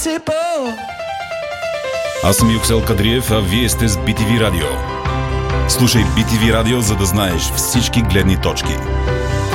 Аз съм Юксел Кадриев, а вие сте с BTV Радио. Слушай BTV Радио, за да знаеш всички гледни точки.